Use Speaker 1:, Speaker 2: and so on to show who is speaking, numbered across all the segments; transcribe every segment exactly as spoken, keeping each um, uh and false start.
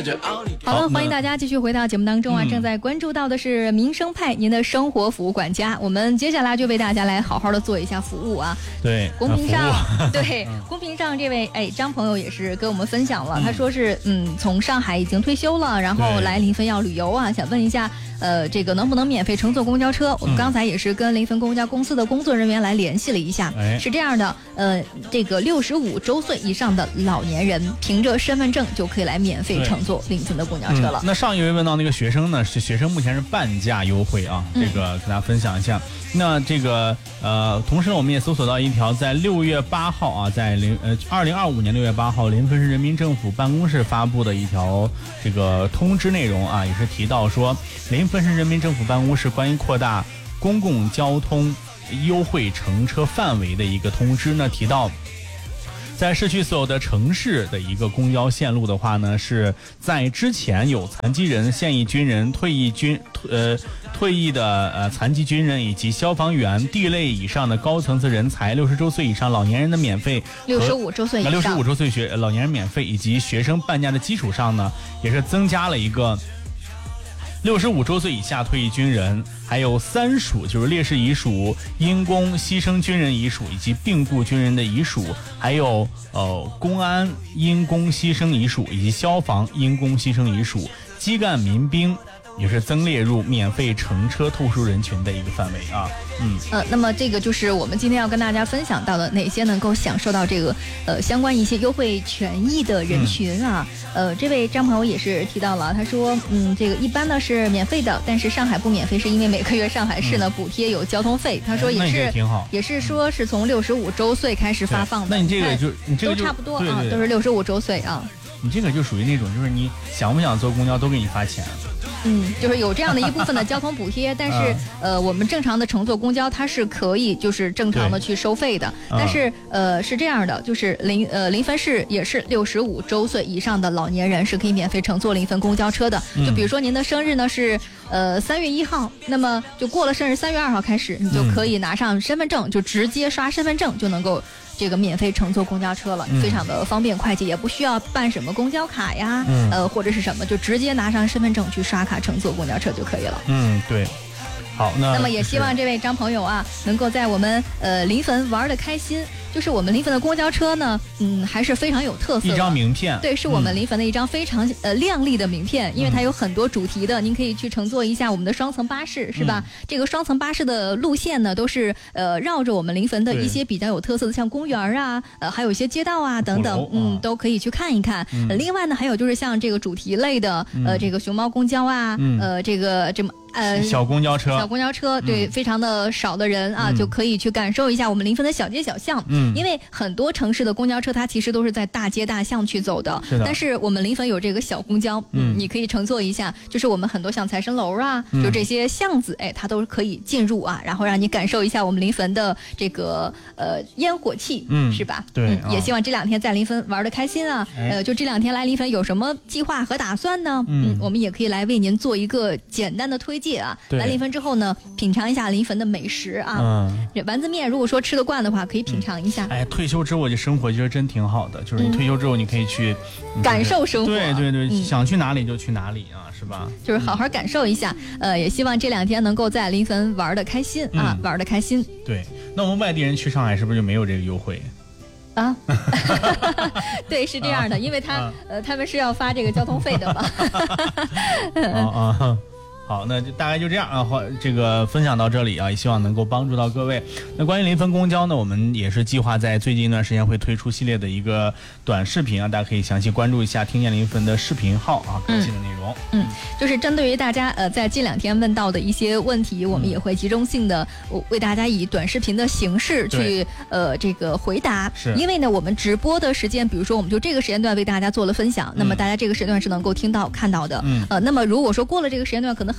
Speaker 1: 好了，欢迎大家继续回到节目当中啊！嗯、正在关注到的是民生派，您的生活服务管家。我们接下来就为大家来好好的做一下服务啊。
Speaker 2: 对，
Speaker 1: 公屏上，对，公屏上这位哎张朋友也是跟我们分享了，嗯、他说是嗯从上海已经退休了，然后来临汾要旅游啊，想问一下。呃，这个能不能免费乘坐公交车？我们刚才也是跟临汾公交公司的工作人员来联系了一下，
Speaker 2: 哎、
Speaker 1: 是这样的，呃，这个六十五周岁以上的老年人，凭着身份证就可以来免费乘坐临汾的公交车了、
Speaker 2: 嗯。那上一位问到那个学生呢，是学生目前是半价优惠啊，这个跟大家分享一下。嗯、那这个呃，同时呢，我们也搜索到一条在六月八号啊，在零呃二零二五年六月八号，临汾市人民政府办公室发布的一条这个通知内容啊，也是提到说临。临汾市人民政府办公室关于扩大公共交通优惠乘车范围的一个通知呢，提到在市区所有的城市的一个公交线路的话呢，是在之前有残疾人、现役军人、退役军呃退役的呃残疾军人以及消防员、D类以上的高层次人才、六十周岁以上老年人的免费、
Speaker 1: 六十五周岁以上
Speaker 2: 六十五周岁学老年人免费以及学生半价的基础上呢，也是增加了一个。六十五周岁以下退役军人，还有三属就是烈士遗属、因公牺牲军人遗属以及病故军人的遗属，还有呃公安因公牺牲遗属以及消防因公牺牲遗属，基干民兵也是增列入免费乘车特殊人群的一个范围啊。嗯
Speaker 1: 呃，那么这个就是我们今天要跟大家分享到的哪些能够享受到这个呃相关一些优惠权益的人群啊。嗯、呃，这位张朋友也是提到了，他说嗯，这个一般呢是免费的，但是上海不免费，是因为每个月上海市呢、嗯、补贴有交通费。他说也是、
Speaker 2: 哎、挺好，
Speaker 1: 也是说是从六十五周岁开始发放的。
Speaker 2: 那你这个就你这个
Speaker 1: 都差不多
Speaker 2: 对对对
Speaker 1: 啊，都是六十五周岁啊。
Speaker 2: 你这个就属于那种，就是你想不想坐公交都给你发钱。
Speaker 1: 嗯，就是有这样的一部分的交通补贴，但是、嗯、呃，我们正常的乘坐公交它是可以就是正常的去收费的，但是呃是这样的，就是临呃临汾市也是六十五周岁以上的老年人是可以免费乘坐临汾公交车的。嗯、就比如说您的生日呢是呃三月一号，那么就过了生日三月二号开始，你就可以拿上身份证，就直接刷身份证就能够。这个免费乘坐公交车了，非常的方便快捷，也不需要办什么公交卡呀，嗯、呃或者是什么，就直接拿上身份证去刷卡乘坐公交车就可以了。
Speaker 2: 嗯，对。好，那
Speaker 1: 那么也希望这位张朋友啊，能够在我们呃临汾玩得开心。就是我们临汾的公交车呢，嗯，还是非常有特色的。
Speaker 2: 一张名片，
Speaker 1: 对，是我们临汾的一张非常、嗯、呃亮丽的名片，因为它有很多主题的，嗯、您可以去乘坐一下我们的双层巴士，是吧？嗯、这个双层巴士的路线呢，都是呃绕着我们临汾的一些比较有特色的，像公园啊，呃，还有一些街道啊等等，嗯，都可以去看一看。嗯呃、另外呢，还有就是像这个主题类的，嗯、呃，这个熊猫公交啊，嗯、呃，这个这么。呃，
Speaker 2: 小公交车，
Speaker 1: 小公交车，对，嗯、非常的少的人啊，嗯、就可以去感受一下我们临汾的小街小巷。嗯，因为很多城市的公交车它其实都是在大街大巷去走的，
Speaker 2: 是的。
Speaker 1: 但是我们临汾有这个小公交，嗯，你可以乘坐一下，就是我们很多像财神楼啊，嗯、就这些巷子，哎，它都是可以进入啊，然后让你感受一下我们临汾的这个呃烟火气，嗯，是吧？
Speaker 2: 对、
Speaker 1: 嗯，也希望这两天在临汾玩得开心啊。哎、呃，就这两天来临汾有什么计划和打算呢？嗯，嗯我们也可以来为您做一个简单的推荐啊。来临汾之后呢，品尝一下临汾的美食啊。嗯，这丸子面如果说吃得惯的话，可以品尝一下。
Speaker 2: 哎，退休之后这生活其实真挺好的，就是你退休之后你可以去、
Speaker 1: 嗯、感受生活。
Speaker 2: 对对对，
Speaker 1: 嗯、
Speaker 2: 想去哪里就去哪里啊，是吧？
Speaker 1: 就是好好感受一下。嗯、呃，也希望这两天能够在临汾玩得开心啊，嗯、玩得开心。
Speaker 2: 对，那我们外地人去上海是不是就没有这个优惠？
Speaker 1: 啊，对，是这样的，啊、因为他、啊、呃，他们是要发这个交通费的嘛。
Speaker 2: 啊啊。好，那就大概就这样啊，这个分享到这里啊，也希望能够帮助到各位。那关于临汾公交呢，我们也是计划在最近一段时间会推出系列的一个短视频啊，大家可以详细关注一下听见临汾的视频号啊，更新的内容。
Speaker 1: 嗯，就是针对于大家呃在近两天问到的一些问题，我们也会集中性的为大家以短视频的形式去呃这个回答。
Speaker 2: 是，
Speaker 1: 因为呢我们直播的时间，比如说我们就这个时间段为大家做了分享，嗯、那么大家这个时间段是能够听到看到的。嗯，呃，那么如果说过了这个时间段，可能很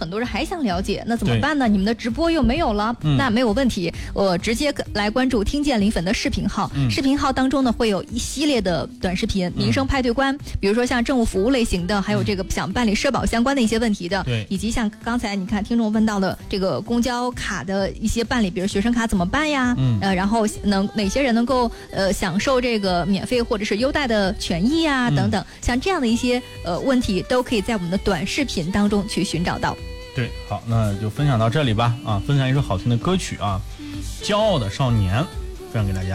Speaker 1: 很多人还想了解，那怎么办呢？你们的直播又没有了，嗯、那没有问题，我直接来关注听见林粉的视频号，嗯、视频号当中呢会有一系列的短视频，民生派对观，嗯、比如说像政务服务类型的，还有这个想办理社保相关的一些问题的，
Speaker 2: 对，
Speaker 1: 以及像刚才你看听众问到的这个公交卡的一些办理，比如学生卡怎么办呀？嗯，呃，然后能哪些人能够呃享受这个免费或者是优待的权益啊、嗯、等等，像这样的一些呃问题都可以在我们的短视频当中去寻找到。
Speaker 2: 对，好，那就分享到这里吧。啊，分享一首好听的歌曲啊，《骄傲的少年》，分享给大家。